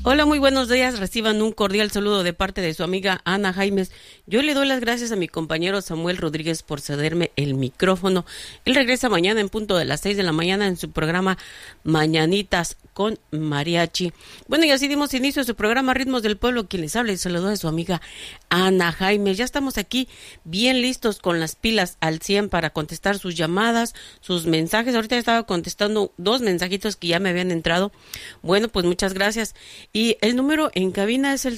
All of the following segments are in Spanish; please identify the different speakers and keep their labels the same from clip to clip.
Speaker 1: Hola, muy buenos días. Reciban un cordial saludo de parte de su amiga Ana Jaimes. Yo le doy las gracias a mi compañero Samuel Rodríguez por cederme el micrófono. Él regresa mañana en punto de las 6 de la mañana en su programa Mañanitas con Mariachi. Bueno, y así dimos inicio a su programa Ritmos del Pueblo. Quien les habla y saludo a su amiga Ana Jaimes. Ya estamos aquí bien listos con las pilas al 100 para contestar sus llamadas, sus mensajes. Ahorita estaba contestando 2 mensajitos que ya me habían entrado. Bueno, pues muchas gracias. Y el número en cabina es el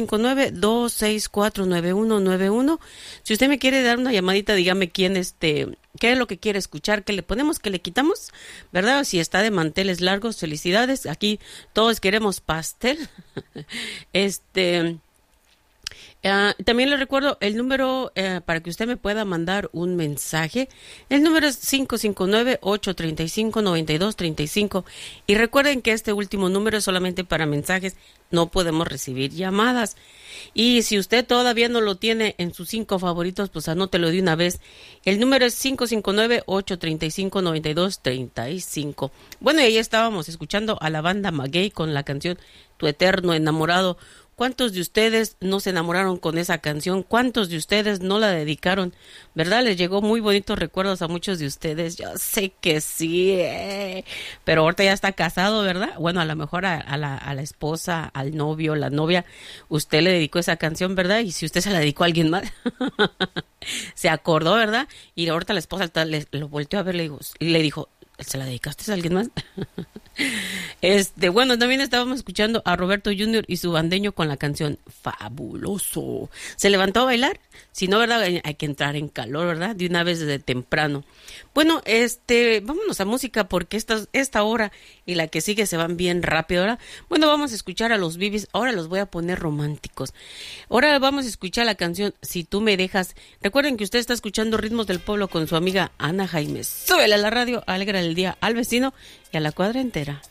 Speaker 1: 559-264-9191. Si usted me quiere dar una llamadita, dígame qué es lo que quiere escuchar, qué le ponemos, qué le quitamos, ¿verdad? Si está de manteles largos, felicidades. Aquí todos queremos pastel. También le recuerdo el número para que usted me pueda mandar un mensaje. El número es 559-835-9235. Y recuerden que este último número es solamente para mensajes. No podemos recibir llamadas. Y si usted todavía no lo tiene en sus 5 favoritos, pues anótelo de una vez. El número es 559-835-9235. Bueno, y ahí estábamos escuchando a la banda Maguey con la canción Tu Eterno Enamorado. ¿Cuántos de ustedes no se enamoraron con esa canción? ¿Cuántos de ustedes no la dedicaron? ¿Verdad? Les llegó muy bonitos recuerdos a muchos de ustedes. Yo sé que sí, pero ahorita ya está casado, ¿verdad? Bueno, a lo mejor a la esposa, al novio, la novia, usted le dedicó esa canción, ¿verdad? Y si usted se la dedicó a alguien más, se acordó, ¿verdad? Y ahorita la esposa lo volteó a ver y le dijo, ¿se la dedicaste a alguien más? Bueno, también estábamos escuchando a Roberto Junior y su bandeño con la canción Fabuloso. ¿Se levantó a bailar? Si no, ¿verdad? Hay que entrar en calor, ¿verdad? De una vez desde temprano. Bueno, vámonos a música porque esta hora y la que sigue se van bien rápido, ¿verdad? Bueno, vamos a escuchar a los Bibis. Ahora los voy a poner románticos. Ahora vamos a escuchar la canción Si tú me dejas. Recuerden que usted está escuchando Ritmos del Pueblo con su amiga Ana Jaimes. Súbele a la radio, alegra el día al vecino y a la cuadra entera.